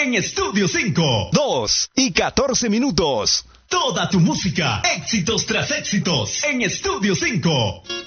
en Estudio 5. 2:14. Toda tu música, éxitos tras éxitos, en Estudio 5.